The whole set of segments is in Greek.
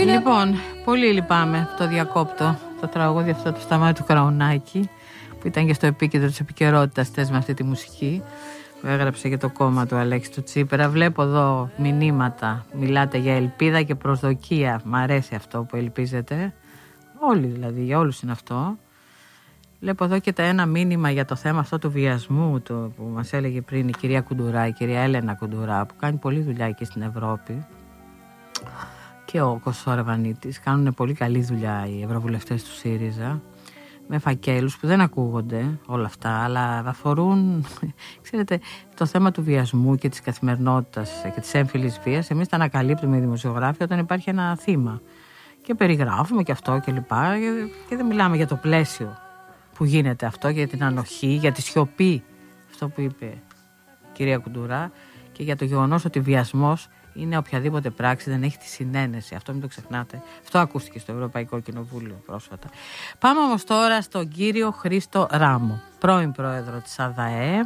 Λοιπόν, πολύ λυπάμαι, το διακόπτω, το τραγούδι αυτό του Σταμάτη του Κραουνάκη, που ήταν και στο επίκεντρο της επικαιρότητας χθες με αυτή τη μουσική που έγραψε για το κόμμα του Αλέξη του Τσίπρα. Βλέπω εδώ μηνύματα, μιλάτε για ελπίδα και προσδοκία. Μ' αρέσει αυτό που ελπίζετε. Όλοι δηλαδή, για όλους είναι αυτό. Βλέπω εδώ και ένα μήνυμα για το θέμα αυτό του βιασμού που μας έλεγε πριν η κυρία Κουντουρά, η κυρία Έλενα Κουντουρά, που κάνει πολλή δουλειά εκεί στην Ευρώπη, και ο Κωστός Αρβανίτης. Κάνουν πολύ καλή δουλειά οι ευρωβουλευτές του ΣΥΡΙΖΑ, με φακέλους που δεν ακούγονται όλα αυτά, αλλά αφορούν, ξέρετε, το θέμα του βιασμού και της καθημερινότητας και της έμφυλης βίας. Εμείς τα ανακαλύπτουμε οι δημοσιογράφοι όταν υπάρχει ένα θύμα και περιγράφουμε και αυτό και λοιπά, και δεν μιλάμε για το πλαίσιο που γίνεται αυτό, για την ανοχή, για τη σιωπή, αυτό που είπε η κυρία Κουντουρά, και για το γεγονός ότι βιασμός είναι οποιαδήποτε πράξη δεν έχει τη συνένεση. Αυτό μην το ξεχνάτε. Αυτό ακούστηκε στο Ευρωπαϊκό Κοινοβούλιο πρόσφατα. Πάμε όμως τώρα στον κύριο Χρήστο Ράμο, πρώην πρόεδρο της ΑΔΑΕ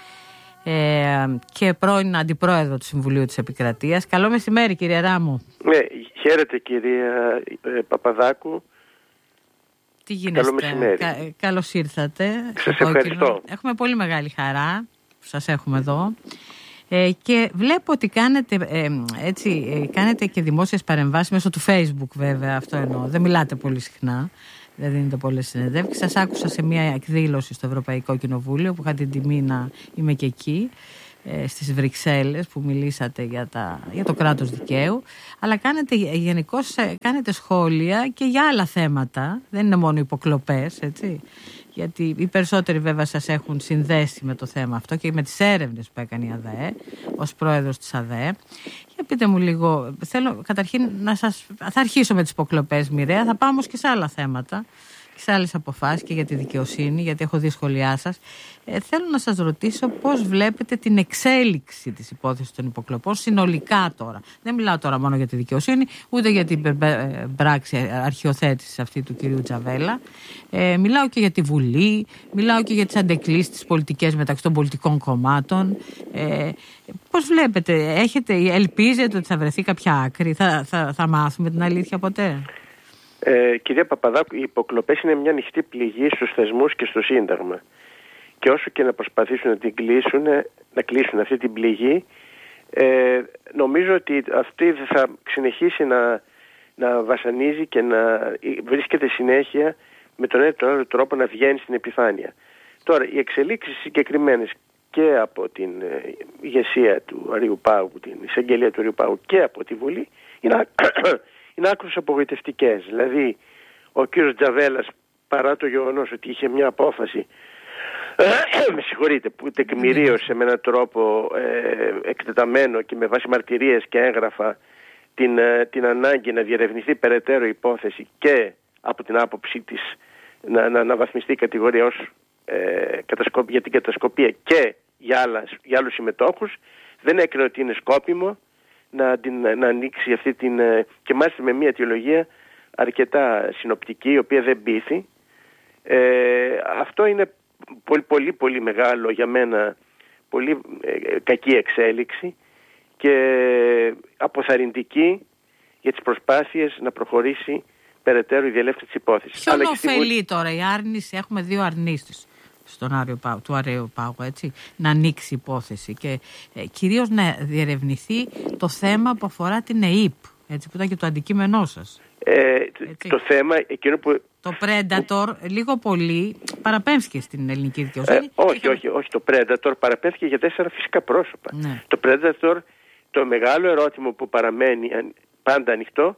και πρώην αντιπρόεδρο του Συμβουλίου της Επικρατείας. Καλό μεσημέρι, κύριε Ράμο. Ναι, χαίρετε κυρία Παπαδάκου. Τι γίνεστε? Καλό μεσημέρι. Καλώς ήρθατε. Σας ευχαριστώ. Έχουμε πολύ μεγάλη χαρά που σας έχουμε εδώ. Και βλέπω ότι κάνετε και δημόσιες παρεμβάσεις μέσω του Facebook, βέβαια, αυτό εννοώ. Δεν μιλάτε πολύ συχνά, δεν δίνετε πολλές συνεντεύξεις. Σας άκουσα σε μια εκδήλωση στο Ευρωπαϊκό Κοινοβούλιο που είχα την τιμή να είμαι και εκεί, στις Βρυξέλλες, που μιλήσατε για το κράτος δικαίου, αλλά γενικώς κάνετε σχόλια και για άλλα θέματα, δεν είναι μόνο υποκλοπές, έτσι, γιατί οι περισσότεροι βέβαια σας έχουν συνδέσει με το θέμα αυτό και με τις έρευνες που έκανε η ΑΔΑΕ ως πρόεδρος της ΑΔΑΕ. Για πείτε μου λίγο, θέλω καταρχήν θα αρχίσω με τις υποκλοπές, μοιραία, θα πάω όμως και σε άλλα θέματα, σε άλλες αποφάσεις και για τη δικαιοσύνη, γιατί έχω δει σχόλιά σας. Θέλω να σας ρωτήσω πώς βλέπετε την εξέλιξη της υπόθεσης των υποκλοπών συνολικά τώρα. Δεν μιλάω τώρα μόνο για τη δικαιοσύνη, ούτε για την πράξη αρχιοθέτησης αυτή του κυρίου Τζαβέλα. Μιλάω και για τη Βουλή, μιλάω και για τις αντεκκλήσεις, τις πολιτικές μεταξύ των πολιτικών κομμάτων. Πώς βλέπετε, ελπίζετε ότι θα βρεθεί κάποια άκρη, θα μάθουμε την αλήθεια ποτέ? Κυρία Παπαδάκου, οι υποκλοπές είναι μια ανοιχτή πληγή στους θεσμούς και στο Σύνταγμα. Και όσο και να προσπαθήσουν να κλείσουν αυτή την πληγή, νομίζω ότι αυτή θα συνεχίσει να βασανίζει και να βρίσκεται συνέχεια με τον ένα ή τον άλλο τρόπο να βγαίνει στην επιφάνεια. Τώρα, οι εξελίξεις συγκεκριμένες και από την ηγεσία του Αριού Πάγου, την εισαγγελία του Αριού Πάγου και από τη Βουλή, είναι άκρως απογοητευτικές. Δηλαδή, ο κύριος Τζαβέλας, παρά το γεγονός ότι είχε μια απόφαση που τεκμηρίωσε με έναν τρόπο εκτεταμένο και με βάση μαρτυρίες και έγγραφα την ανάγκη να διερευνηθεί περαιτέρω υπόθεση και από την άποψη της να αναβαθμιστεί η κατηγορία ως για την κατασκοπία και για άλλους συμμετόχους, δεν έκρινε ότι είναι σκόπιμο να ανοίξει αυτή και μάλιστα με μια αιτιολογία αρκετά συνοπτική, η οποία δεν πείθει. Αυτό είναι πολύ πολύ μεγάλο για μένα, πολύ κακή εξέλιξη και αποθαρρυντική για τις προσπάθειες να προχωρήσει περαιτέρω η διελεύθυνση της υπόθεσης. Ποιον ωφελεί τώρα η άρνηση? Έχουμε δύο αρνήσεις του Αριού Πάγου, έτσι, να ανοίξει υπόθεση και κυρίως να διερευνηθεί το θέμα που αφορά την ΕΕΠ, έτσι, που ήταν και το αντικείμενό σας. Το θέμα εκείνο που... Το Predator λίγο πολύ παραπέμφθηκε στην ελληνική δικαιοσύνη. Όχι. Το Predator παραπέμφθηκε για 4 φυσικά πρόσωπα. Ναι. Το Predator, το μεγάλο ερώτημα που παραμένει πάντα ανοιχτό,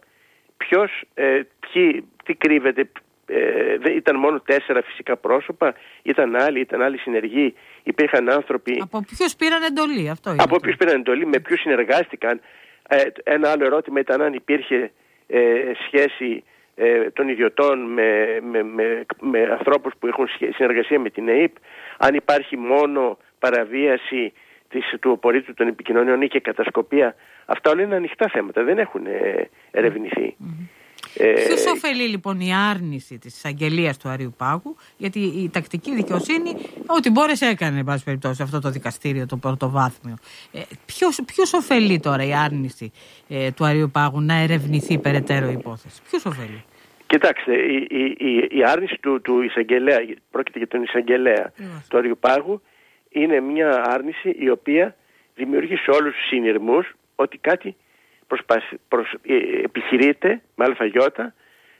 τι κρύβεται. Ήταν μόνο 4 φυσικά πρόσωπα, ήταν άλλοι συνεργοί, υπήρχαν άνθρωποι. Από ποιους πήραν εντολή, αυτό είναι. Από ποιους πήραν εντολή, με ποιους συνεργάστηκαν. Ένα άλλο ερώτημα ήταν αν υπήρχε σχέση των ιδιωτών με ανθρώπους που έχουν συνεργασία με την ΕΕΠ, αν υπάρχει μόνο παραβίαση του απορρίτου των επικοινωνιών ή και κατασκοπία. Αυτά όλα είναι ανοιχτά θέματα, δεν έχουν ερευνηθεί. Ποιος ωφελεί λοιπόν η άρνηση της εισαγγελίας του Αριού Πάγου, γιατί η τακτική δικαιοσύνη ό,τι μπόρεσε έκανε, εν πάση περιπτώσει, αυτό το δικαστήριο, το πρωτοβάθμιο. Ποιος ωφελεί τώρα η άρνηση του Αριού Πάγου να ερευνηθεί περαιτέρω η υπόθεση? Ποιος ωφελεί? Κοιτάξτε, η άρνηση του εισαγγελέα, πρόκειται για τον εισαγγελέα του Αριού Πάγου, είναι μια άρνηση η οποία δημιουργεί σε όλους τους συνειρμούς ότι κάτι επιχειρείται με αλφαγιώτα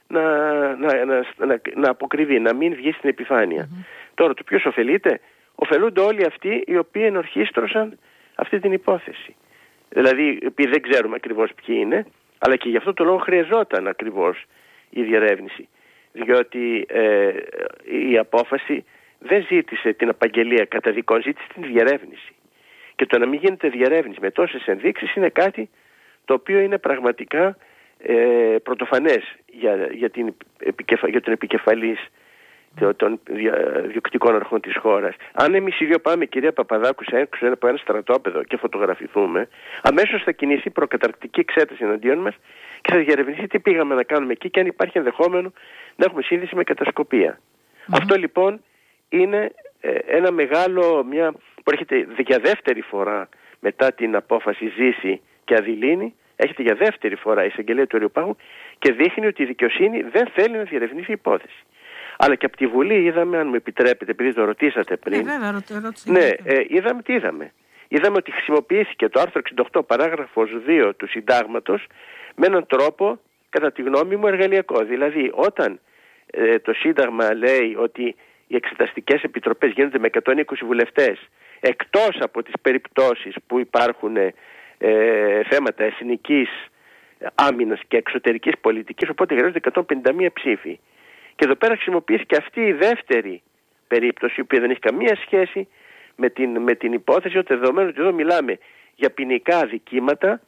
να αποκριβεί, να μην βγει στην επιφάνεια. Τώρα, το ποιος ωφελείται? Ωφελούνται όλοι αυτοί οι οποίοι ενορχίστρωσαν αυτή την υπόθεση. Δηλαδή, επειδή δεν ξέρουμε ακριβώς ποιοι είναι, αλλά και γι' αυτό το λόγο χρειαζόταν ακριβώς η διερεύνηση. Διότι η απόφαση δεν ζήτησε την απαγγελία καταδικών, ζήτησε την διερεύνηση. Και το να μην γίνεται διερεύνηση με τόσες ενδείξεις είναι κάτι το οποίο είναι πραγματικά πρωτοφανές για τον επικεφαλής των διοκτικών αρχών της χώρας. Αν εμείς οι δύο πάμε, κυρία Παπαδάκου, έξω από ένα στρατόπεδο και φωτογραφηθούμε, αμέσως θα κινηθεί προκαταρκτική εξέταση εναντίον μας και θα διερευνηθεί τι πήγαμε να κάνουμε εκεί και αν υπάρχει ενδεχόμενο να έχουμε σύνδεση με κατασκοπία. Αυτό λοιπόν είναι ένα μεγάλο, που έρχεται για δεύτερη φορά μετά την απόφαση Ζήση και Αδηλίνη, έρχεται για δεύτερη φορά η εισαγγελία του Αριού Πάγου και δείχνει ότι η δικαιοσύνη δεν θέλει να διερευνήσει η υπόθεση. Αλλά και από τη Βουλή είδαμε, αν μου επιτρέπετε, επειδή το ρωτήσατε πριν. Είδαμε τι είδαμε. Είδαμε ότι χρησιμοποιήθηκε το άρθρο 68 παράγραφος 2 του Συντάγματος με έναν τρόπο, κατά τη γνώμη μου, εργαλειακό. Δηλαδή, όταν το Σύνταγμα λέει ότι οι εξεταστικές επιτροπές γίνονται με 120 βουλευτές, εκτός από τις περιπτώσεις που υπάρχουν θέματα εθνικής άμυνας και εξωτερικής πολιτικής, οπότε χρειάζονται 151 ψήφοι. Και εδώ πέρα χρησιμοποιήθηκε αυτή η δεύτερη περίπτωση, η οποία δεν έχει καμία σχέση με την υπόθεση, ότι δεδομένου ότι εδώ μιλάμε για ποινικά αδικήματα,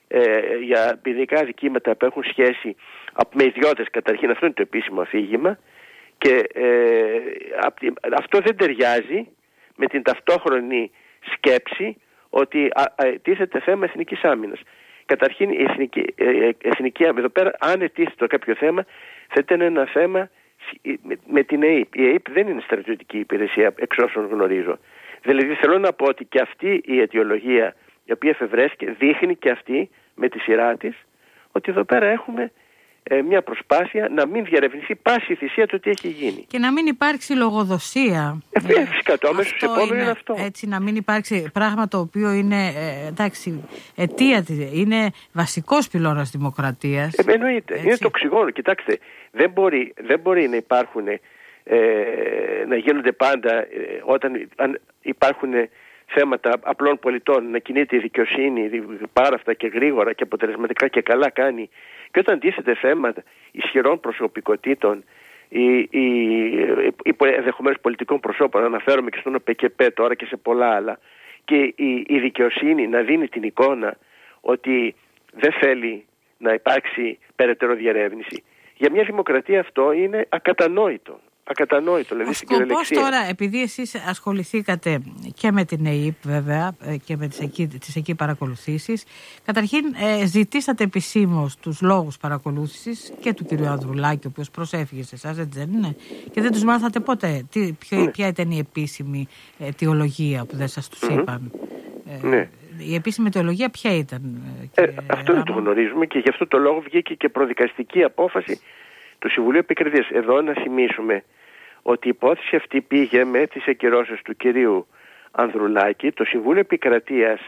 που έχουν σχέση με ιδιώτες καταρχήν, αυτό είναι το επίσημο αφήγημα, και αυτό δεν ταιριάζει με την ταυτόχρονη σκέψη ότι τίθεται θέμα εθνικής άμυνας. Καταρχήν η εθνική άμυνα, εδώ πέρα αν ετίθεται κάποιο θέμα, θα ήταν ένα θέμα με την ΕΕΠ. Η ΕΕΠ δεν είναι στρατιωτική υπηρεσία, εξ όσων γνωρίζω. Δηλαδή θέλω να πω ότι και αυτή η αιτιολογία, η οποία εφευρέθηκε, δείχνει και αυτή με τη σειρά της ότι εδώ πέρα έχουμε μια προσπάθεια να μην διαρευνηθεί πάση θυσία το τι έχει γίνει. Και να μην υπάρξει λογοδοσία. Φυσικά το αμέσως επόμενο είναι αυτό. Έτσι, να μην υπάρξει πράγμα το οποίο είναι αιτία, είναι βασικός πυλώνας δημοκρατίας. Εννοείται. Έτσι. Είναι το οξυγόνο. Κοιτάξτε, δεν μπορεί να υπάρχουν, να γίνονται πάντα όταν υπάρχουν θέματα απλών πολιτών, να κινείται η δικαιοσύνη πάρα αυτά και γρήγορα και αποτελεσματικά και καλά κάνει. Και όταν τίθεται θέματα ισχυρών προσωπικότητων ή ενδεχομένως πολιτικών προσώπων, αναφέρομαι και στον ΠΚΠ τώρα και σε πολλά άλλα, και η δικαιοσύνη να δίνει την εικόνα ότι δεν θέλει να υπάρξει περαιτέρω διερεύνηση. Για μια δημοκρατία αυτό είναι ακατανόητο. Δηλαδή, ο σκοπός τώρα, επειδή εσείς ασχοληθήκατε και με την ΕΕΠ βέβαια και με τις εκεί παρακολουθήσεις, καταρχήν ζητήσατε επισήμως τους λόγους παρακολούθησης και του κ. Ανδρουλάκη, ο οποίος προσέφυγε σε εσάς, έτσι δεν είναι? Και δεν τους μάθατε ποτέ ποια ήταν η επίσημη αιτιολογία που δεν σας τους είπαν? Η επίσημη αιτιολογία ποια ήταν? Αυτό δεν το γνωρίζουμε και γι' αυτό το λόγο βγήκε και προδικαστική απόφαση του Συμβουλίου Επικρατείας. Εδώ να θυμίσουμε ότι η υπόθεση αυτή πήγε με τις ακυρώσεις του κυρίου Ανδρουλάκη. Το Συμβούλιο Επικρατείας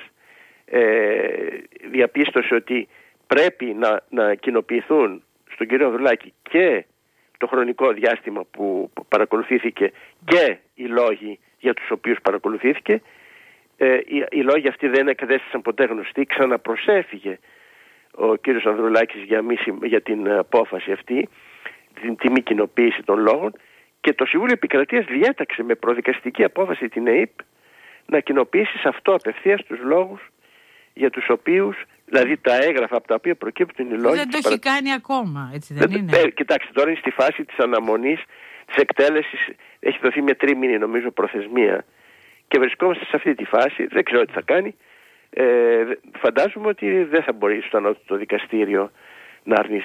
διαπίστωσε ότι πρέπει να κοινοποιηθούν στον κύριο Ανδρουλάκη και το χρονικό διάστημα που παρακολουθήθηκε και οι λόγοι για τους οποίους παρακολουθήθηκε. Οι λόγοι αυτοί δεν κατέστησαν ποτέ γνωστοί. Ξαναπροσέφυγε ο κύριος Ανδρουλάκης για την απόφαση αυτή, την μη κοινοποίηση των λόγων, και το Συμβούλιο Επικρατείας διέταξε με προδικαστική απόφαση την ΕΕΠ να κοινοποιήσει σε αυτό απευθείας τους λόγους για τους οποίους, δηλαδή τα έγγραφα από τα οποία προκύπτουν οι λόγοι. Δεν το έχει κάνει ακόμα, έτσι δεν είναι? Κοιτάξτε, τώρα είναι στη φάση της αναμονής, της εκτέλεσης, έχει δοθεί μια τρίμηνη νομίζω προθεσμία και βρισκόμαστε σε αυτή τη φάση, δεν ξέρω τι θα κάνει. Φαντάζομαι ότι δεν θα μπορεί στο ανώτατο δικαστήριο να αρνηθεί.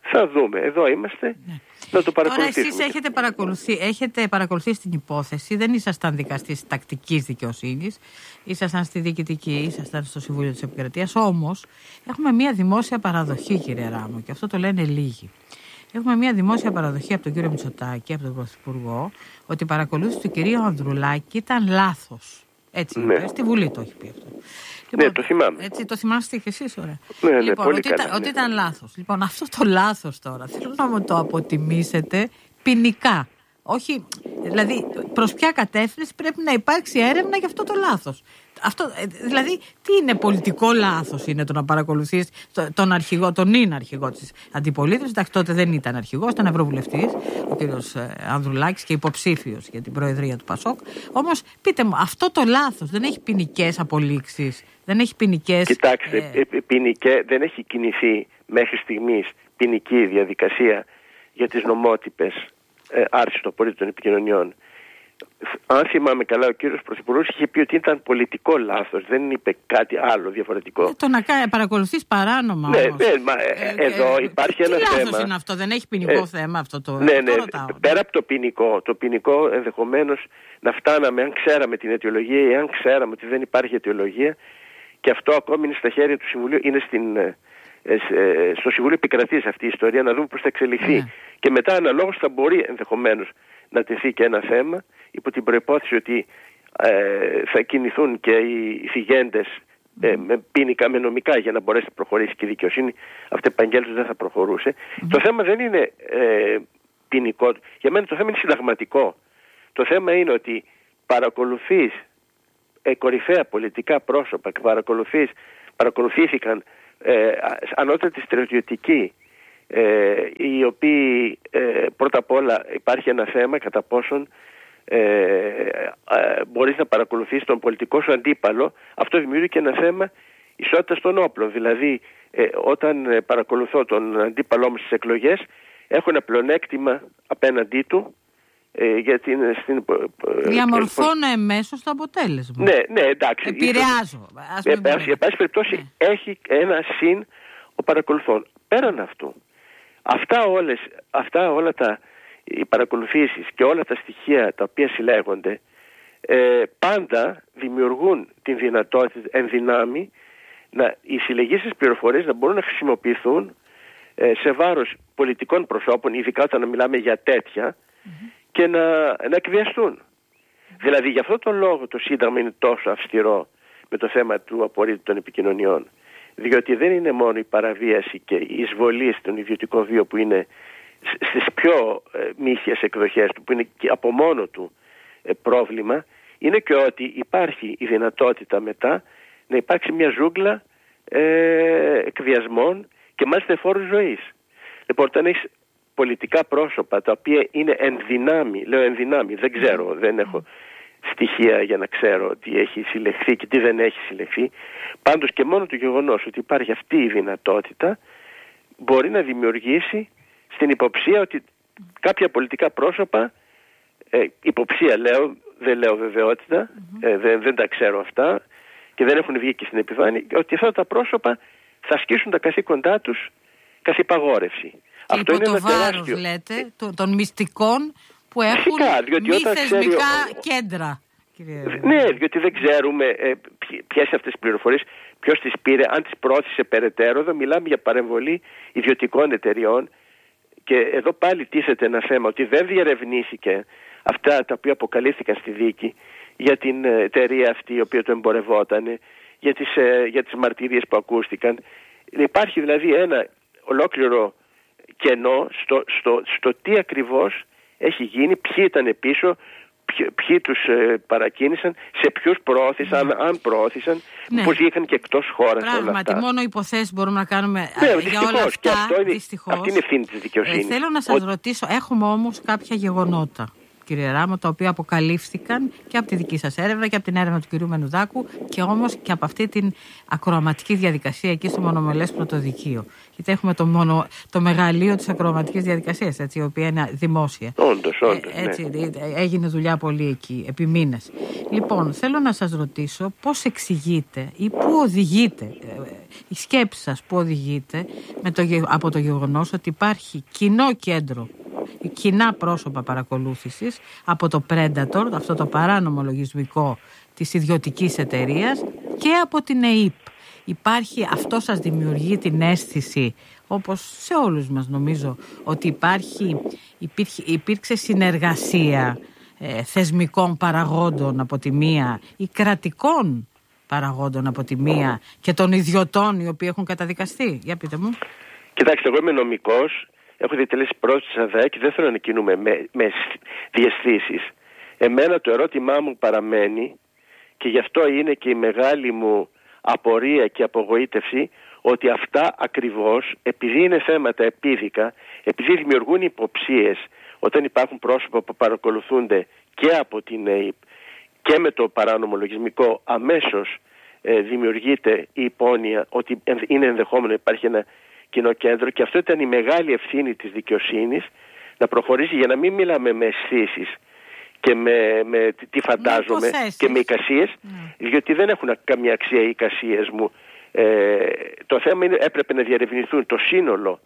Θα δούμε. Εδώ είμαστε. Ναι. Να το παρακολουθήσουμε. Τώρα εσείς έχετε παρακολουθήσει την υπόθεση. Δεν ήσασταν δικαστής τακτικής δικαιοσύνης. Ήσασταν στη διοικητική, ήσασταν στο Συμβούλιο της Επικρατείας. Όμως έχουμε μια δημόσια παραδοχή, κύριε Ράμο, και αυτό το λένε λίγοι. Έχουμε μια δημόσια παραδοχή από τον κύριο Μητσοτάκη, από τον Πρωθυπουργό, ότι η παρακολούθηση του κυρίου Ανδρουλάκη ήταν λάθος. Έτσι, ναι. Στη Βουλή το έχει πει αυτό. Λοιπόν, ναι, το θυμάμαι. Έτσι, το θυμάστε κι εσείς, ωραία. Ναι, λοιπόν, πολύ καλά, ότι ήταν λάθος. Λοιπόν, αυτό το λάθος τώρα θέλω να μου το αποτιμήσετε ποινικά. Όχι, δηλαδή, προς ποια κατεύθυνση πρέπει να υπάρξει έρευνα για αυτό το λάθος. Αυτό, δηλαδή, τι είναι πολιτικό λάθος είναι το να παρακολουθείς τον αρχηγό, τον είναι αρχηγό της αντιπολίτευσης. Εντάξει, τότε δεν ήταν αρχηγός, ήταν ευρωβουλευτής, ο κύριος Ανδρουλάκης και υποψήφιος για την προεδρία του ΠΑΣΟΚ. Όμως, πείτε μου, αυτό το λάθος δεν έχει ποινικές απολύξεις, δεν έχει ποινικές... Κοιτάξτε, δεν έχει κινηθεί μέχρι στιγμής ποινική διαδικασία για τις νομότυπες άρση των απορρίτων επικοινωνιών. Αν θυμάμαι καλά, ο κύριος Πρωθυπουργός είχε πει ότι ήταν πολιτικό λάθος, δεν είπε κάτι άλλο διαφορετικό. Το να παρακολουθείς παράνομα. Ναι, εδώ υπάρχει ένα θέμα. Τι λάθος είναι αυτό, δεν έχει ποινικό θέμα αυτό το. Ναι, πέρα από το ποινικό ενδεχομένως να φτάναμε, αν ξέραμε την αιτιολογία ή αν ξέραμε ότι δεν υπάρχει αιτιολογία, και αυτό ακόμη είναι στα χέρια του Συμβουλίου, είναι στο Συμβούλιο Επικρατείας αυτή η ιστορία, να δούμε πώς θα εξελιχθεί. Ναι. Και μετά αναλόγως θα μπορεί ενδεχομένως να τεθεί και ένα θέμα, υπό την προϋπόθεση ότι θα κινηθούν και οι θυγέντες με ποινικά, με νομικά, για να μπορέσει να προχωρήσει και η δικαιοσύνη. Αυτή επαγγέλτος δεν θα προχωρούσε. Το θέμα δεν είναι ποινικό. Για μένα το θέμα είναι συνταγματικό. Το θέμα είναι ότι παρακολουθείς κορυφαία πολιτικά πρόσωπα και παρακολουθήθηκαν ανώτατοι στρατιωτικοί, οι οποίοι πρώτα απ' όλα υπάρχει ένα θέμα κατά πόσον μπορείς να παρακολουθείς τον πολιτικό σου αντίπαλο. Αυτό δημιουργεί και ένα θέμα ισότητας των όπλων. Δηλαδή όταν παρακολουθώ τον αντίπαλό μου στις εκλογές, έχω ένα πλεονέκτημα απέναντί του, διαμορφώνω εμέσως το αποτέλεσμα. Ναι, εντάξει. Επηρεάζω. Σε πάση περιπτώσει έχει ένα συν ο παρακολουθών. Πέραν αυτού, αυτά όλα οι παρακολουθήσεις και όλα τα στοιχεία τα οποία συλλέγονται πάντα δημιουργούν την δυνατότητα εν δυνάμει οι συλλεγήσεις πληροφορίες να μπορούν να χρησιμοποιηθούν σε βάρος πολιτικών προσώπων, ειδικά όταν μιλάμε για τέτοια, και να εκβιαστούν. Δηλαδή, γι' αυτό τον λόγο το Σύνταγμα είναι τόσο αυστηρό με το θέμα του απορρίτου των επικοινωνιών. Διότι δεν είναι μόνο η παραβίαση και η εισβολή στον ιδιωτικό βίο που είναι στις πιο μύθιες εκδοχές του, που είναι και από μόνο του πρόβλημα, είναι και ότι υπάρχει η δυνατότητα μετά να υπάρξει μια ζούγκλα εκβιασμών και μάλιστα εφόρου ζωής. Λοιπόν, όταν έχεις πολιτικά πρόσωπα τα οποία είναι ενδυνάμει, λέω ενδυνάμει, δεν ξέρω, δεν έχω στοιχεία για να ξέρω τι έχει συλλεχθεί και τι δεν έχει συλλεχθεί. Πάντως και μόνο το γεγονός ότι υπάρχει αυτή η δυνατότητα μπορεί να δημιουργήσει στην υποψία ότι κάποια πολιτικά πρόσωπα, υποψία λέω, δεν λέω βεβαιότητα, δεν τα ξέρω αυτά και δεν έχουν βγει και στην επιφάνεια, ότι αυτά τα πρόσωπα θα ασκήσουν τα καθήκοντά τους καθ' υπαγόρευση. Και αυτό υπό είναι το βάρος, λέτε, των μυστικών που έχουν μη θεσμικά κέντρα. Ναι, διότι δεν ξέρουμε ποιες είναι αυτές τις πληροφορίες, ποιος τις πήρε, αν τις πρόθεσε περαιτέρω. Εδώ μιλάμε για παρεμβολή ιδιωτικών εταιριών και εδώ πάλι τίθεται ένα θέμα ότι δεν διερευνήθηκε αυτά τα οποία αποκαλύφθηκαν στη δίκη για την εταιρεία αυτή η οποία το εμπορευόταν, για τις μαρτυρίες που ακούστηκαν. Υπάρχει δηλαδή ένα ολόκληρο κενό στο τι ακριβώς έχει γίνει, ποιοι ήταν πίσω, ποιοι τους παρακίνησαν, σε ποιους προώθησαν, αν προώθησαν, πώς βγήκαν και εκτός χώρας. Πράγματι, μόνο υποθέσεις μπορούμε να κάνουμε για όλα αυτά. Και αυτό δυστυχώς. Αυτή είναι ευθύνη της δικαιοσύνης. Θέλω να σας ρωτήσω, έχουμε όμως κάποια γεγονότα. κύριε Ράμο, τα οποία αποκαλύφθηκαν και από τη δική σας έρευνα και από την έρευνα του κυρίου Μενουδάκου και όμως και από αυτή την ακροαματική διαδικασία εκεί στο μονομελές πρωτοδικείο. Γιατί έχουμε το μεγαλείο της ακροαματικής διαδικασίας, έτσι, η οποία είναι δημόσια. Όντως, έτσι, ναι. Έγινε δουλειά πολύ εκεί, επί μήνες. Λοιπόν, θέλω να σας ρωτήσω πώς εξηγείτε ή πού οδηγείτε, η σκέψη σας πού οδηγείτε από το γεγονός ότι υπάρχει κοινό κέντρο, κοινά πρόσωπα παρακολούθησης από το Predator, αυτό το παράνομο λογισμικό της ιδιωτικής εταιρείας, και από την ΕΥΠ. Αυτό σας δημιουργεί την αίσθηση, όπως σε όλους μας νομίζω, ότι υπήρξε συνεργασία θεσμικών παραγόντων από τη μία ή κρατικών παραγόντων από τη μία και των ιδιωτών οι οποίοι έχουν καταδικαστεί? Για πείτε μου. Κοιτάξτε, εγώ είμαι νομικός, έχω διατελέσει πρόεδρος της ΑΔΕ και δεν θέλω να κινούμε με διαισθήσεις. Εμένα το ερώτημά μου παραμένει, και γι' αυτό είναι και η μεγάλη μου απορία και απογοήτευση, ότι αυτά ακριβώς, επειδή είναι θέματα επίδικα, επειδή δημιουργούν υποψίες όταν υπάρχουν πρόσωπα που παρακολουθούνται και από την ΕΥΠ και με το παράνομο λογισμικό, αμέσως δημιουργείται η υπόνοια ότι είναι ενδεχόμενο να υπάρχει ένα κοινό κέντρο, και αυτό ήταν η μεγάλη ευθύνη της δικαιοσύνης, να προχωρήσει, για να μην μιλάμε με αισθήσεις και με τι φαντάζομαι και με εικασίες, διότι δεν έχουν καμία αξία οι εικασίες μου. Το θέμα είναι, έπρεπε να διαρευνηθούν το σύνολο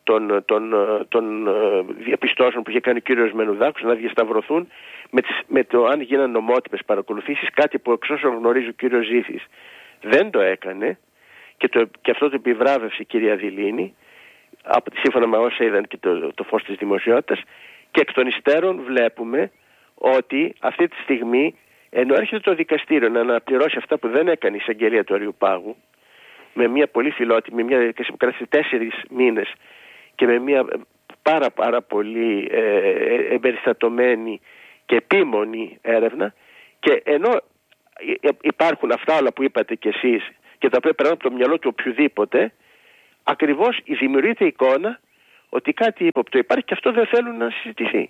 των διαπιστώσεων που είχε κάνει ο κύριος Μενουδάκος, να διασταυρωθούν με το αν γίνανε νομότυπες παρακολουθήσεις, κάτι που εξ όσων γνωρίζει ο κύριος Ζήθης δεν το έκανε, και αυτό το επιβράβευσε η κυρία Δηλίνη, σύμφωνα με όσα είδαν και το φως της δημοσιότητας, και εκ των υστέρων βλέπουμε ότι αυτή τη στιγμή, ενώ έρχεται το δικαστήριο να αναπληρώσει αυτά που δεν έκανε η εισαγγελία του Αριουπάγου, με μια πολύ φιλότιμη, μια διαδικασία που κράτησε 4 μήνες και με μια πάρα πολύ εμπεριστατωμένη και επίμονη έρευνα, και ενώ υπάρχουν αυτά όλα που είπατε κι εσείς και τα οποία περνάνε από το μυαλό του οποιοδήποτε, ακριβώς δημιουργείται η εικόνα ότι κάτι ύποπτο υπάρχει και αυτό δεν θέλουν να συζητηθεί.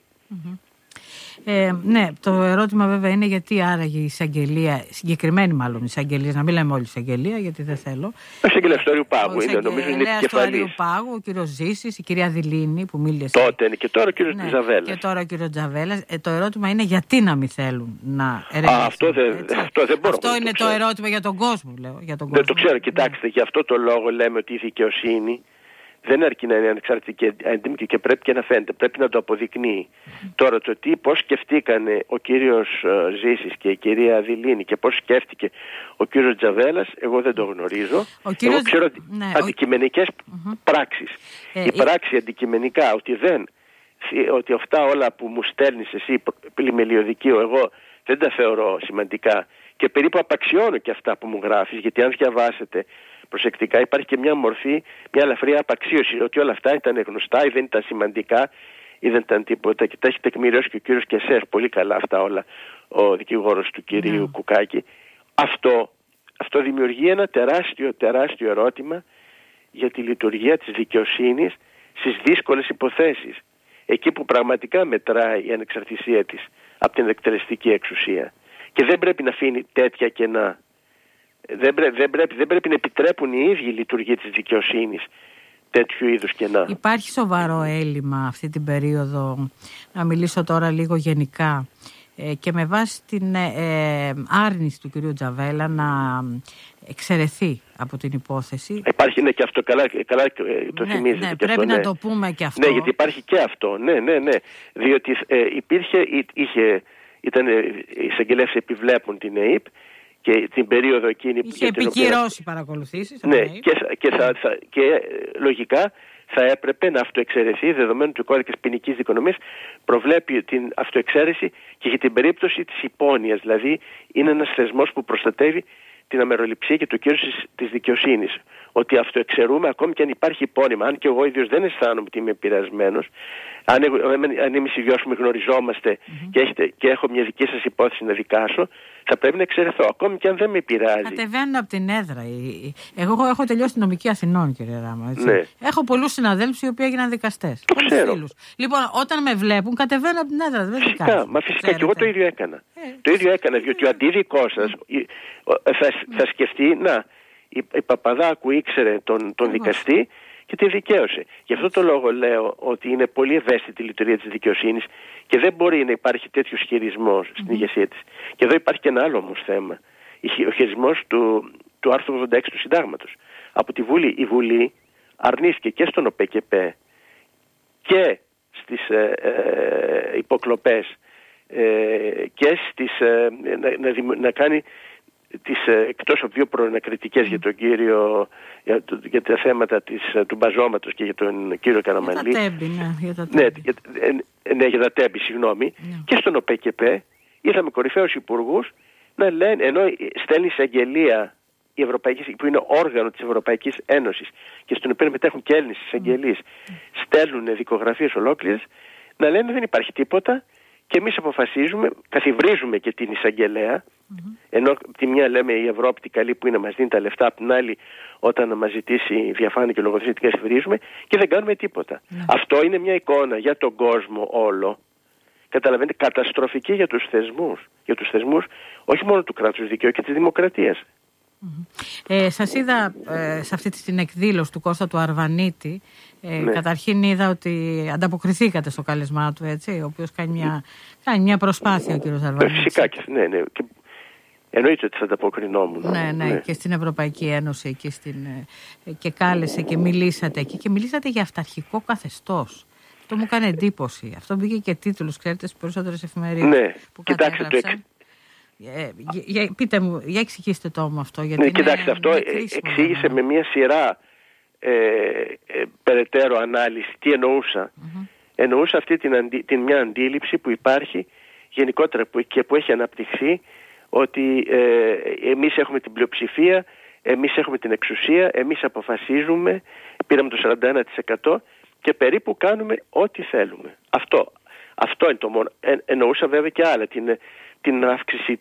Ναι, το ερώτημα βέβαια είναι γιατί άραγε η εισαγγελία, συγκεκριμένη μάλλον εισαγγελία, να μην λέμε όλη εισαγγελία, γιατί δεν θέλω. Ο εισαγγελέας του Αριουπάγου είναι, νομίζω είναι επικεφαλής. του Αριουπάγου, ο κύριος Ζήσης, η κυρία Δηλίνη που μίλησε. Τότε και τώρα ο κύριος Τζαβέλας. Και τώρα ο κύριος Τζαβέλας. Το ερώτημα είναι γιατί να μην θέλουν να ερευνήσουν. Αυτό δεν μπορώ. Αυτό είναι το ερώτημα για τον κόσμο, λέω. Δεν το ξέρω, κοιτάξτε, γι' αυτό το λόγο λέμε ότι η δικαιοσύνη δεν αρκεί να είναι ανεξάρτητη και έντιμη, και πρέπει και να φαίνεται, πρέπει να το αποδεικνύει. Τώρα το πώς σκεφτήκανε ο κύριος Ζήσης και η κυρία Δηλίνη και πώς σκέφτηκε ο κύριος Τζαβέλας, εγώ δεν το γνωρίζω. Εγώ ξέρω αντικειμενικές πράξεις. Η πράξη αντικειμενικά ότι αυτά όλα που μου στέλνεις εσύ πλημελιωδικείο, εγώ δεν τα θεωρώ σημαντικά και περίπου απαξιώνω και αυτά που μου γράφεις, γιατί αν διαβάσετε προσεκτικά υπάρχει και μια μορφή, μια ελαφριά απαξίωση ότι όλα αυτά ήταν γνωστά ή δεν ήταν σημαντικά ή δεν ήταν τίποτα, και τα έχει τεκμηριώσει και ο κύριος Κεσές πολύ καλά αυτά όλα, ο δικηγόρος του κυρίου Κουκάκη. Αυτό δημιουργεί ένα τεράστιο ερώτημα για τη λειτουργία της δικαιοσύνης στις δύσκολες υποθέσεις, εκεί που πραγματικά μετράει η ανεξαρτησία της από την εκτελεστική εξουσία, και δεν πρέπει να αφήνει τέτοια κενά. Δεν πρέπει να επιτρέπουν οι ίδιοι η λειτουργία της δικαιοσύνης τέτοιου είδους κενά. Υπάρχει σοβαρό έλλειμμα αυτή την περίοδο, να μιλήσω τώρα λίγο γενικά, και με βάση την άρνηση του κυρίου Τζαβέλα να εξαιρεθεί από την υπόθεση. Υπάρχει και αυτό, καλά το θυμίζετε. Ναι, πρέπει να το πούμε και αυτό. Ναι, γιατί υπάρχει και αυτό. Ναι. Διότι ήταν οι εισαγγελέες επιβλέπουν την ΕΥΠ και την περίοδο εκείνη που είχε επικυρώσει παρακολουθήσεις. Ναι, και λογικά θα έπρεπε να αυτοεξαιρεθεί, δεδομένου του κώδικας ποινικής δικονομίας προβλέπει την αυτοεξαίρεση και για την περίπτωση της υπόνοιας. Δηλαδή είναι ένας θεσμός που προστατεύει την αμεροληψία και το κύρος της δικαιοσύνης. ότι αυτοεξαιρούμε ακόμη και αν υπάρχει υπόνοιμα. Αν και εγώ ίδιος δεν αισθάνομαι ότι είμαι επηρεασμένος, αν εμείς οι δυο μου γνωριζόμαστε και έχω μια δική σας υπόθεση να δικάσω, θα πρέπει να εξαιρεθώ, ακόμη και αν δεν με επηρεάζει. Κατεβαίνουν από την έδρα. Εγώ έχω τελειώσει την νομική Αθηνών, κύριε Ράμα. Έτσι. Ναι. Έχω πολλούς συναδέλφους οι οποίοι έγιναν δικαστές. Το ξέρω. Φίλους. Λοιπόν, όταν με βλέπουν, κατεβαίνουν από την έδρα. Δεν φυσικά, μα φυσικά και εγώ το ίδιο έκανα. Το ίδιο έκανα, διότι ο αντίδικός σας θα σκεφτεί, να, η Παπαδάκου ήξερε τον δικαστή και τη δικαίωσε. Γι' αυτό το λόγο λέω ότι είναι πολύ ευαίσθητη η λειτουργία της δικαιοσύνης και δεν μπορεί να υπάρχει τέτοιος χειρισμός στην ηγεσία της. Και εδώ υπάρχει και ένα άλλο όμως θέμα. Ο χειρισμός του άρθρου 86 του Συντάγματος. Από τη Βουλή, η Βουλή αρνήθηκε και στον ΟΠΕΚΕΠΕ και στις υποκλοπές και να κάνει εκτός από δύο προανακριτικές για τον κύριο, για τα θέματα του μπαζώματος και για τον κύριο Καραμανλή. Για τα τέμπη, συγγνώμη. Και στον ΟΠΕΚΕΠΕ είδαμε κορυφαίους υπουργούς να λένε, ενώ στέλνει εισαγγελία που είναι όργανο της Ευρωπαϊκής Ένωσης και στον οποίο μετέχουν και Έλληνες εισαγγελίες, στέλνουν δικογραφίες ολόκληρες, να λένε δεν υπάρχει τίποτα και εμείς αποφασίζουμε, καθιβρίζουμε και την εισαγγελέα, ενώ από τη μια λέμε η Ευρώπη την καλή που είναι μας δίνει τα λεφτά, από την άλλη όταν μας ζητήσει διαφάνεια και λογοδοσία την καθιβρίζουμε και δεν κάνουμε τίποτα. Αυτό είναι μια εικόνα για τον κόσμο όλο, καταλαβαίνετε, καταστροφική για τους θεσμούς, όχι μόνο του κράτους δικαίου και της δημοκρατίας. Σας είδα σε αυτή την εκδήλωση του Κώστα του Αρβανίτη. Καταρχήν είδα ότι ανταποκριθήκατε στο κάλεσμά του, έτσι, ο οποίος κάνει μια προσπάθεια ο κύριος Αρβανίτης. Φυσικά και εννοείται ότι θα ανταποκρινόμουν. Ναι, και στην Ευρωπαϊκή Ένωση εκεί και κάλεσε και μιλήσατε εκεί και μιλήσατε για αυταρχικό καθεστώς. Αυτό μου έκανε εντύπωση. Αυτό μπήκε και τίτλους, ξέρετε, στις περισσότερες εφημερίδες που κατέγραψαν. Πείτε μου, για εξηγήστε το μου αυτό. Γιατί κοιτάξτε, αυτό εξήγησε με μια σειρά περαιτέρω ανάλυση τι εννοούσα. Εννοούσα αυτή την μια αντίληψη που υπάρχει γενικότερα και που έχει αναπτυχθεί, ότι εμείς έχουμε την πλειοψηφία, εμείς έχουμε την εξουσία, εμείς αποφασίζουμε, πήραμε το 41% και περίπου κάνουμε ό,τι θέλουμε. Αυτό είναι το μόνο. Εννοούσα βέβαια και άλλα, την αύξηση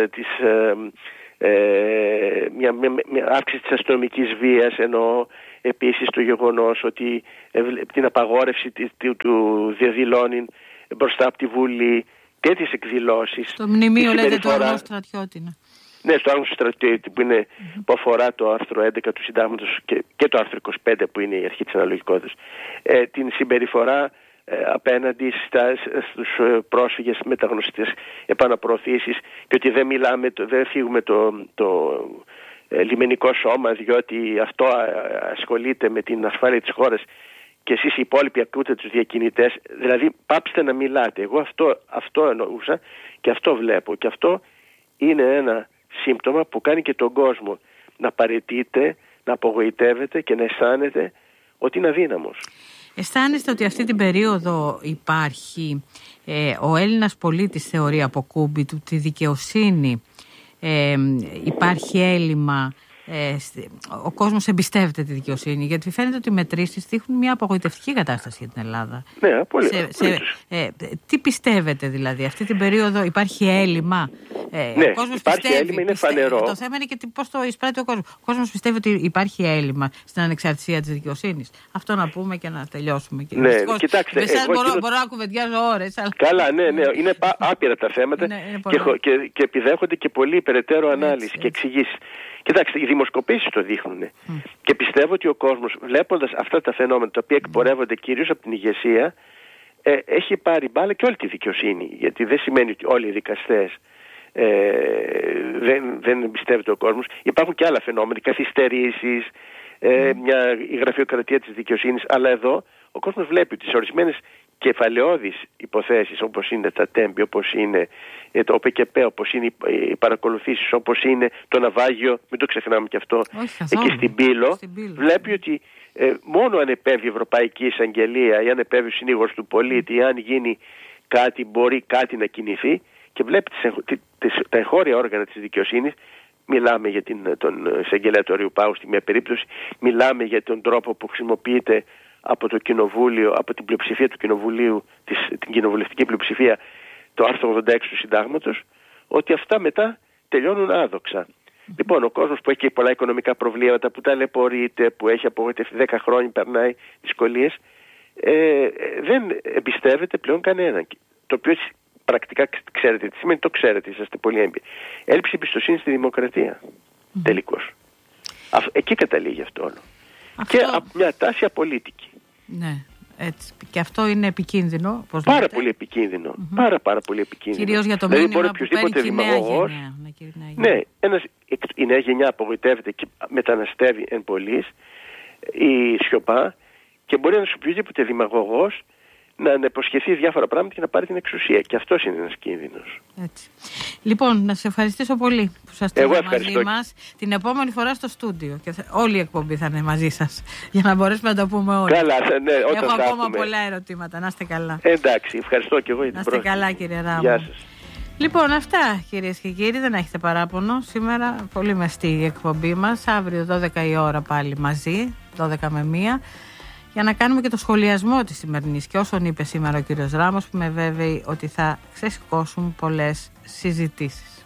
μια αύξηση της αστυνομικής βίας, ενώ επίσης το γεγονός ότι την απαγόρευση του διαδηλώνει μπροστά από τη Βουλή, τέτοιες εκδηλώσεις. Στο μνημείο λέτε το Άγνωστο Στρατιώτη. Ναι, στο Άγνωστο Στρατιώτη που αφορά το άρθρο 11 του Συντάγματος και το άρθρο 25 που είναι η αρχή της αναλογικότητας. Την συμπεριφορά απέναντι στους πρόσφυγες, μεταγνωστές επαναπροωθήσεις και ότι δεν φύγουμε το λιμενικό σώμα διότι αυτό ασχολείται με την ασφάλεια της χώρας και εσείς οι υπόλοιποι ακούτε τους διακινητές. Δηλαδή πάψτε να μιλάτε. Εγώ αυτό εννοούσα και αυτό βλέπω και αυτό είναι ένα σύμπτωμα που κάνει και τον κόσμο να παραιτείται, να απογοητεύεται και να αισθάνεται ότι είναι αδύναμος. Αισθάνεστε ότι αυτή την περίοδο υπάρχει ο Έλληνας πολίτης θεωρεί από κούμπι του τη δικαιοσύνη, υπάρχει έλλειμμα, ο κόσμος εμπιστεύεται τη δικαιοσύνη, γιατί φαίνεται ότι οι μετρήσεις δείχνουν μια απογοητευτική κατάσταση για την Ελλάδα. Ναι, πολύ. Τι πιστεύετε δηλαδή, αυτή την περίοδο υπάρχει έλλειμμα? Ναι, ο κόσμος υπάρχει έλλειμμα, είναι φανερό. Το θέμα είναι και πώς το εισπράττει ο κόσμος. Ο κόσμος πιστεύει ότι υπάρχει έλλειμμα στην ανεξαρτησία της δικαιοσύνης. Αυτό να πούμε και να τελειώσουμε. Ναι, κοιτάξτε. Μπορώ να κουβεντιάζω ώρες. Αλλά... Καλά, ναι, είναι άπειρα τα θέματα και επιδέχονται και πολύ περαιτέρω ανάλυση και εξηγήσεις. Κοιτάξτε, οι δημοσκοπήσεις το δείχνουν. Και πιστεύω ότι ο κόσμος, βλέποντας αυτά τα φαινόμενα τα οποία εκπορεύονται κυρίως από την ηγεσία, έχει πάρει μπάλα και όλη τη δικαιοσύνη. Γιατί δεν σημαίνει ότι όλοι οι δικαστές δεν εμπιστεύεται ο κόσμος. Υπάρχουν και άλλα φαινόμενα, καθυστερήσεις, η γραφειοκρατία της δικαιοσύνης. Αλλά εδώ ο κόσμος βλέπει ότι σε ορισμένες κεφαλαιώδεις υποθέσεις, όπως είναι τα τέμπη, όπως είναι το ΟΠΕΚΕΠΕ, όπως είναι οι παρακολουθήσεις, όπως είναι το ναυάγιο, μην το ξεχνάμε και αυτό, εκεί στην Πύλο, βλέπει ότι μόνο αν επέβει η Ευρωπαϊκή Εισαγγελία ή αν επέβει ο συνήγορος του πολίτη ή αν γίνει κάτι, μπορεί κάτι να κινηθεί, και βλέπει τα εγχώρια όργανα της δικαιοσύνης μιλάμε για τον εισαγγελέα του Αριουπάγου στη μία περίπτωση, μιλάμε για τον τρόπο που χρησιμοποιείται από το Κοινοβούλιο, από την πλειοψηφία του Κοινοβουλίου, την κοινοβουλευτική πλειοψηφία, το άρθρο 86 του Συντάγματος, ότι αυτά μετά τελειώνουν άδοξα. Λοιπόν, ο κόσμος που έχει και πολλά οικονομικά προβλήματα, που ταλαιπωρείται, που έχει απογοητευτεί 10 χρόνια, περνάει δυσκολίες, δεν εμπιστεύεται πλέον κανέναν. Το οποίο πρακτικά ξέρετε τι σημαίνει, το ξέρετε, είσαστε πολύ έμπειροι. Έλλειψη εμπιστοσύνη στη δημοκρατία. Τελικώς. Εκεί καταλήγει αυτό όλο. Και μια τάση απολύτικη. Ναι, έτσι. Και αυτό είναι επικίνδυνο. Πάρα πολύ επικίνδυνο. Πάρα πολύ επικίνδυνο. Κυρίως για το μήνυμα που παίρνει και η νέα γενιά. Ναι, η νέα γενιά απογοητεύεται και μεταναστεύει εν πολλοίς, η σιωπά, και μπορεί να σου πει οποιοδήποτε δημαγωγός να υποσχεθεί διάφορα πράγματα και να πάρει την εξουσία. Και αυτός είναι ένας κίνδυνος. Έτσι. Λοιπόν, να σε ευχαριστήσω πολύ που σας τύχατε μαζί μας. Την επόμενη φορά στο στούντιο. Και όλη η εκπομπή θα είναι μαζί σας. Για να μπορέσουμε να τα πούμε όλοι. Καλά, ναι, έχω ακόμα πολλά ερωτήματα. Να είστε καλά. Εντάξει, ευχαριστώ και εγώ για την πρόσκληση. Να είστε καλά, κύριε Ράμο. Γεια σας. Λοιπόν, αυτά, κυρίες και κύριοι. Δεν έχετε παράπονο. Σήμερα πολύ μεστή η εκπομπή μας. Αύριο 12 η ώρα πάλι μαζί, 12 με 1. Για να κάνουμε και το σχολιασμό της σημερινής και όσον είπε σήμερα ο κύριος Ράμος, που με βέβαιη ότι θα ξεσηκώσουν πολλές συζητήσεις.